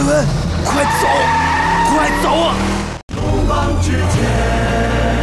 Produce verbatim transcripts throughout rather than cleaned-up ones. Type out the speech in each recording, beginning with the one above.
伦，快走，快走啊！ 鲁莽之间。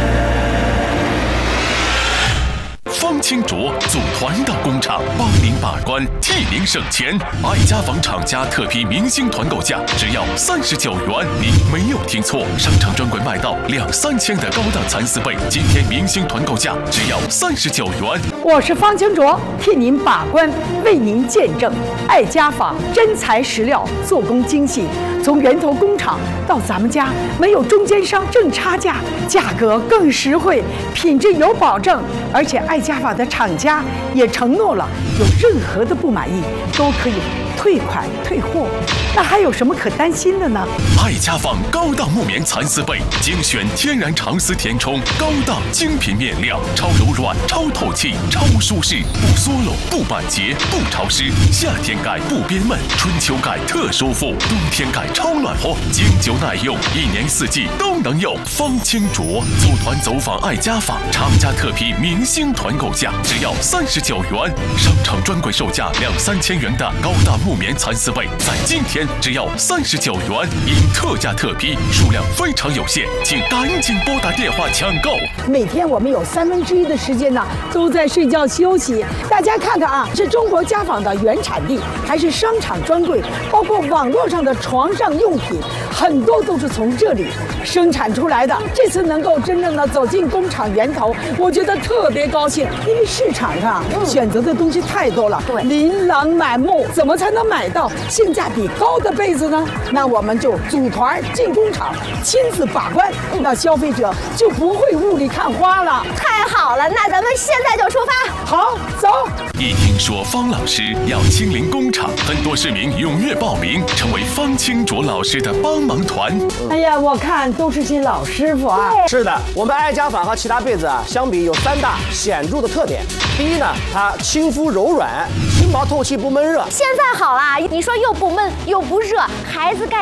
方清卓组团到工厂，帮您把关，替您省钱。爱家纺厂家特批明星团购价只要三十九元，您没有听错，商场专柜卖到两三千的高档蚕丝被，今天明星团购价只要三十九元。 我是方清卓，替您把关，为您见证。爱家纺真材实料，做工精细，从源头工厂到咱们家，没有中间商挣差价，价格更实惠，品质有保证，而且爱家纺的厂家也承诺了，有任何的不满意都可以退款退货，那还有什么可担心的呢？ 爱家纺高档木棉蚕丝被，精选天然长丝填充，高档精品面料，超柔软、超透气、超舒适，不缩拢、不板结、不潮湿。夏天盖不憋闷，春秋盖特舒服，冬天盖超暖和，经久耐用，一年四季都能用。方清卓组团走访爱家纺，厂家特批明星团购价只要三十九元，商场专柜售价两三千元的高档木棉蚕丝被，在今天只要三十九元，因特价特批，数量非常有限，请赶紧拨打电话抢购。 每天我们有三分之一的时间呢都在睡觉休息，大家看看啊，是中国家纺的原产地，还是商场专柜，包括网络上的床上用品，很多都是从这里生产出来的。这次能够真正的走进工厂源头，我觉得特别高兴，因为市场上选择的东西太多了，对，琳琅满目，怎么才能买到性价比高的被子呢？那我们就组团进工厂，亲自把关，那消费者就不会雾里看花了。 太好了，那咱们现在就出发。 好，走。 一听说方老师要亲临工厂，很多市民踊跃报名，成为方清卓老师的帮忙团。 哎呀，我看都是些老师傅啊。 是的，我们爱家纺和其他被子啊相比，有三大显著的特点。第一呢，它亲肤柔软，轻薄透气，不闷热。 现在好啦，你说又不闷又不热，孩子盖